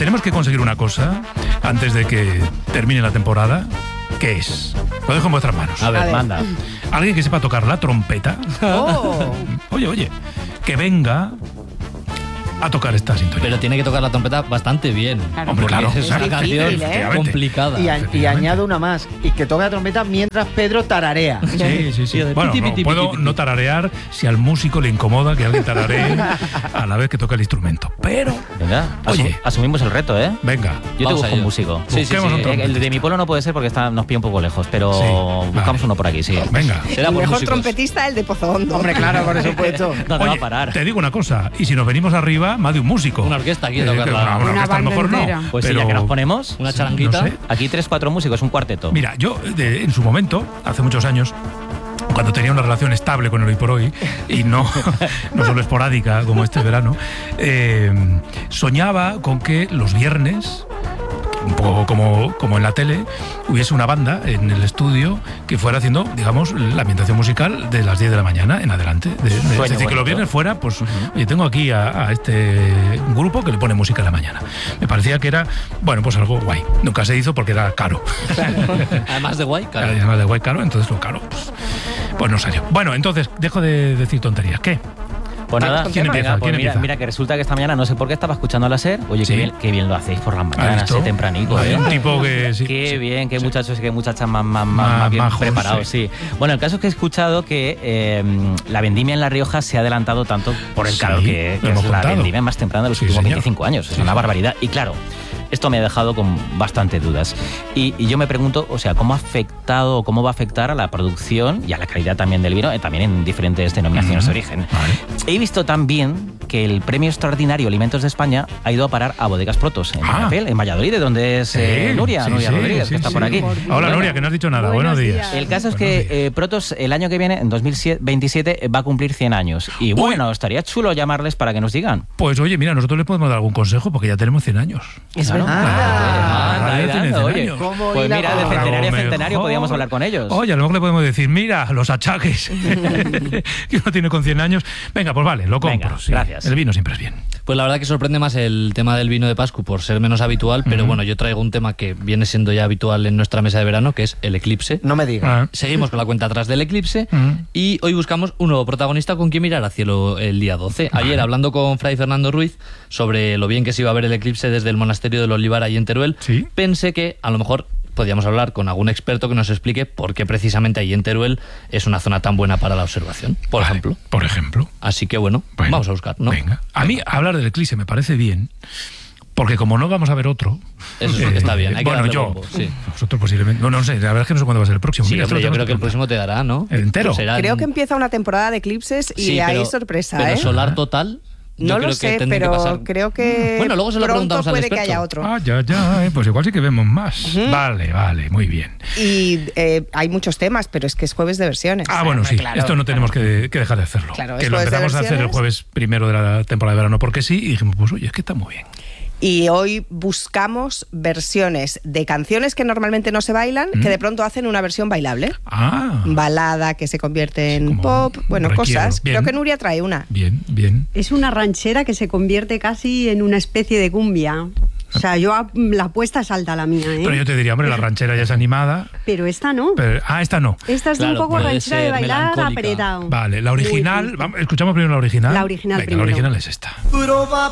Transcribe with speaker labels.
Speaker 1: tenemos que conseguir una cosa antes de que termine la temporada. ¿Qué es? Lo dejo en vuestras manos.
Speaker 2: A ver, manda.
Speaker 1: Alguien que sepa tocar la trompeta.
Speaker 3: Oh.
Speaker 1: Oye, que venga a tocar esta sintonía.
Speaker 2: Pero tiene que tocar la trompeta bastante bien.
Speaker 3: Claro.
Speaker 1: Hombre, claro.
Speaker 2: Es una canción complicada.
Speaker 4: Y añado una más. Y que toque la trompeta mientras Pedro tararea.
Speaker 1: Sí. Bueno, no puedo no tararear si al músico le incomoda que alguien tararee a la vez que toca el instrumento. Pero,
Speaker 5: Venga,
Speaker 1: oye,
Speaker 5: asumimos el reto, ¿eh?
Speaker 1: venga.
Speaker 5: Yo te
Speaker 2: Vamos
Speaker 5: busco
Speaker 2: a
Speaker 5: un
Speaker 2: ello.
Speaker 5: músico.
Speaker 2: Sí,
Speaker 1: Busquemos un trompetista.
Speaker 5: El de mi pueblo no puede ser porque nos pilla un poco lejos, pero
Speaker 1: Sí,
Speaker 5: buscamos
Speaker 1: vale.
Speaker 5: uno por aquí, sí.
Speaker 1: Venga.
Speaker 2: Será
Speaker 3: El
Speaker 2: por
Speaker 3: mejor
Speaker 2: músicos.
Speaker 3: trompetista, el de Pozo Hondo.
Speaker 4: Hombre, claro, por supuesto.
Speaker 5: ¿Dónde va
Speaker 1: Oye,
Speaker 5: a parar?
Speaker 1: te digo una cosa, y si nos venimos arriba, más de un músico.
Speaker 2: Una orquesta aquí a tocarla.
Speaker 1: Una
Speaker 6: Una
Speaker 1: orquesta a lo
Speaker 6: banda
Speaker 1: mejor
Speaker 6: entera.
Speaker 1: no.
Speaker 5: Pues sí,
Speaker 1: pero,
Speaker 5: ya que nos ponemos,
Speaker 2: Una charanguita.
Speaker 1: no sé.
Speaker 5: aquí 3-4 músicos, un cuarteto.
Speaker 1: Mira, yo en su momento, hace muchos años, cuando tenía una relación estable con el Hoy por Hoy, y no solo esporádica como este verano, soñaba con que los viernes, un poco como en la tele, hubiese una banda en el estudio que fuera haciendo, digamos, la ambientación musical de las 10 de la mañana en adelante. Es decir, que los viernes fuera, pues, oye, tengo aquí a este grupo que le pone música a la mañana. Me parecía que era, bueno, pues algo guay. Nunca se hizo porque era caro.
Speaker 2: Además de guay, claro.
Speaker 1: Además de guay caro, entonces lo caro, pues no salió. Bueno, entonces, dejo de decir tonterías. ¿Qué?
Speaker 5: Pues nada,
Speaker 1: ¿Quién empieza?
Speaker 5: pues
Speaker 1: ¿Quién empieza?
Speaker 5: mira que resulta que esta mañana no sé por qué estaba escuchando la SER. Oye,
Speaker 1: Sí.
Speaker 5: qué bien lo hacéis por las
Speaker 1: ¿Has
Speaker 5: mañanas,
Speaker 1: visto?
Speaker 5: tempranito.
Speaker 1: Hay un tipo que sí.
Speaker 5: Qué bien, qué muchachos y qué muchachas más bien
Speaker 1: majos,
Speaker 5: preparados, sí. Bueno, el caso es que he escuchado que la vendimia en La Rioja se ha adelantado tanto por el
Speaker 1: Sí,
Speaker 5: calor que
Speaker 1: lo
Speaker 5: es
Speaker 1: hemos
Speaker 5: la
Speaker 1: contado.
Speaker 5: vendimia más temprana de los
Speaker 1: Sí,
Speaker 5: últimos
Speaker 1: señor.
Speaker 5: 25 años. Es
Speaker 1: Sí,
Speaker 5: una
Speaker 1: sí.
Speaker 5: barbaridad. Y claro, esto me ha dejado con bastante dudas. Y yo me pregunto, o sea, ¿cómo ha afectado o cómo va a afectar a la producción y a la calidad también del vino, también en diferentes denominaciones de origen?
Speaker 1: Vale.
Speaker 5: He visto también que el premio extraordinario Alimentos de España ha ido a parar a Bodegas Protos, en Peñafiel, en Valladolid, de donde es Nuria Rodríguez, que está por aquí.
Speaker 1: Hola,
Speaker 6: Bueno,
Speaker 1: Nuria, que no has dicho nada. Buenos días.
Speaker 5: El caso es
Speaker 1: Buenos
Speaker 5: que
Speaker 1: días.
Speaker 5: Protos el año que viene, en 2027, va a cumplir 100 años. Y bueno, estaría chulo llamarles para que nos digan.
Speaker 1: Pues oye, mira, nosotros les podemos dar algún consejo porque ya tenemos 100 años.
Speaker 5: Es
Speaker 4: verdad.
Speaker 5: Anda,
Speaker 1: ya tiene 100
Speaker 5: oye.
Speaker 1: años.
Speaker 4: ¿Cómo
Speaker 5: Pues
Speaker 4: ir a
Speaker 5: mira, de
Speaker 4: por-
Speaker 5: centenario a
Speaker 1: A lo
Speaker 5: centenario
Speaker 1: mejor.
Speaker 5: podíamos hablar con ellos.
Speaker 1: Oye, a lo mejor le podemos decir, mira, los achaques que uno tiene con 100 años. Venga, pues vale, lo compro.
Speaker 5: Venga,
Speaker 1: sí.
Speaker 5: gracias.
Speaker 1: El vino siempre es bien.
Speaker 2: Pues la verdad que sorprende más el tema del vino de Pascu por ser menos habitual, pero bueno, yo traigo un tema que viene siendo ya habitual en nuestra mesa de verano, que es el eclipse.
Speaker 4: No me digas.
Speaker 1: Ah.
Speaker 2: Seguimos con la cuenta atrás del eclipse y hoy buscamos un nuevo protagonista con quien mirar al cielo el día 12. Ayer, hablando con Fray Fernando Ruiz sobre lo bien que se iba a ver el eclipse desde el monasterio del Olivar ahí en Teruel,
Speaker 1: Sí.
Speaker 2: pensé que a lo mejor podíamos hablar con algún experto que nos explique por qué precisamente ahí en Teruel es una zona tan buena para la observación, por
Speaker 1: Vale,
Speaker 2: ejemplo.
Speaker 1: Por ejemplo.
Speaker 2: Así que bueno, vamos a buscar, ¿no?
Speaker 1: Venga. A mí hablar del eclipse me parece bien, porque como no vamos a ver otro...
Speaker 2: Eso está bien, hay que
Speaker 1: bueno,
Speaker 2: darle
Speaker 1: yo,
Speaker 2: bombo, sí.
Speaker 1: vosotros posiblemente... No sé, la verdad es que no sé cuándo va a ser el próximo.
Speaker 2: Sí,
Speaker 1: Mira,
Speaker 2: hombre,
Speaker 1: esto
Speaker 2: yo
Speaker 1: lo
Speaker 2: creo que el
Speaker 1: tengo
Speaker 2: próximo te dará, ¿no?
Speaker 1: ¿El entero?
Speaker 2: Será
Speaker 3: Creo
Speaker 2: en-
Speaker 3: que empieza una temporada de eclipses y
Speaker 2: Sí,
Speaker 3: hay
Speaker 2: pero-
Speaker 3: sorpresa,
Speaker 2: pero
Speaker 3: ¿eh?
Speaker 2: solar total. yo
Speaker 3: No
Speaker 2: creo
Speaker 3: lo
Speaker 2: que
Speaker 3: sé,
Speaker 2: tendrá que
Speaker 3: pero
Speaker 2: pasar.
Speaker 3: creo que
Speaker 2: Bueno, luego se lo
Speaker 3: pronto
Speaker 2: preguntamos al
Speaker 3: puede que
Speaker 2: experto.
Speaker 3: haya otro.
Speaker 1: Ah, ya, pues igual sí que vemos más. Vale, muy bien.
Speaker 3: Y hay muchos temas, pero es que es jueves de versiones.
Speaker 1: Ah, bueno, sí,
Speaker 3: Claro,
Speaker 1: esto no tenemos que dejar de hacerlo.
Speaker 3: Claro,
Speaker 1: que
Speaker 3: es
Speaker 1: lo
Speaker 3: jueves de
Speaker 1: empezamos a hacer el
Speaker 3: versiones.
Speaker 1: jueves primero de la temporada de verano porque sí, y dijimos, pues oye, es que está muy bien.
Speaker 3: Y hoy buscamos versiones de canciones que normalmente no se bailan, que de pronto hacen una versión bailable.
Speaker 1: Ah,
Speaker 3: Balada que se convierte en
Speaker 1: como
Speaker 3: pop, bueno,
Speaker 1: requiero.
Speaker 3: cosas.
Speaker 1: Bien.
Speaker 3: Creo que Nuria trae una.
Speaker 1: bien.
Speaker 6: Es una ranchera que se convierte casi en una especie de cumbia. O sea, la apuesta es alta la mía, ¿eh?
Speaker 1: Pero yo te diría, hombre, la ranchera ya es animada.
Speaker 6: Pero esta no.
Speaker 1: Pero, esta no.
Speaker 6: Esta es de
Speaker 2: Claro,
Speaker 6: un poco
Speaker 2: puede
Speaker 6: ranchera de
Speaker 2: ser
Speaker 6: bailar
Speaker 2: melancólica.
Speaker 6: apretado.
Speaker 1: Vale, la original,
Speaker 6: Muy triste.
Speaker 1: escuchamos primero la original.
Speaker 6: La original
Speaker 1: Venga,
Speaker 6: primero.
Speaker 1: la original es esta.